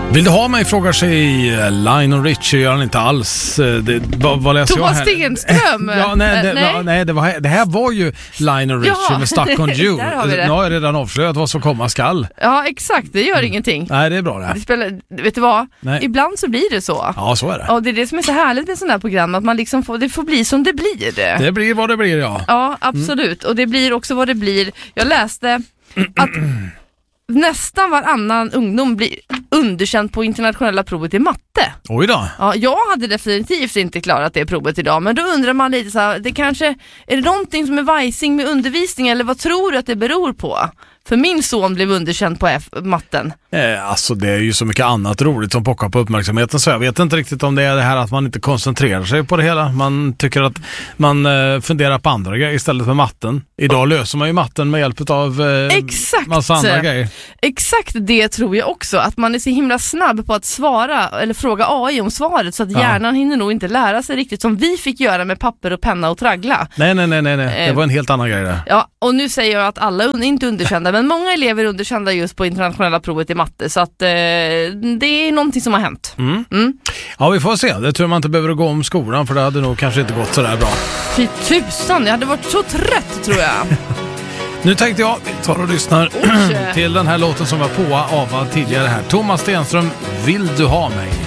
Vill du ha mig, frågar sig Lionel Richie, gör han inte alls. Vad läser Thomas jag här? Stenström? Ja, nej, det här var ju Lionel Richie med Stuck on You. Där har vi det. Nu har jag redan avslöjat vad som komma skall. Ja, exakt. Det gör ingenting. Nej, det är bra det. Vet du vad? Nej. Ibland så blir det så. Ja, så är det. Och det är det som är så härligt med sådana här program, att man liksom det får bli som det blir. Det blir vad det blir, ja. Ja, absolut. Och det blir också vad det blir. Jag läste att nästan varannan ungdom blir underkänd på internationella provet i matte. Oj då. Ja, jag hade definitivt inte klarat det provet idag, men då undrar man lite så här, är det någonting som är vajsing med undervisning, eller vad tror du att det beror på? För min son blev underkänd på matten. Alltså det är ju så mycket annat roligt som pockar på uppmärksamheten, så jag vet inte riktigt om det är det här att man inte koncentrerar sig på det hela. Man tycker att man funderar på andra grejer istället för matten. Idag löser man ju matten med hjälp av massa andra grejer. Exakt, det tror jag också. Att man är så himla snabb på att svara eller fråga AI om svaret, så att hjärnan hinner nog inte lära sig riktigt som vi fick göra med papper och penna och traggla. Nej. Det var en helt annan grej där. Ja, och nu säger jag att alla är inte underkända, men många elever är underkända just på internationella provet i matte, så att det är någonting som har hänt. Ja, vi får se. Det tror man inte behöver gå om skolan, för det hade nog kanske inte gått så där bra. Fy tusan, jag hade varit så trött, tror jag. Nu tänkte jag, vi tar och lyssnar till den här låten som var på avad tidigare här. Thomas Stenström, Vill du ha mig?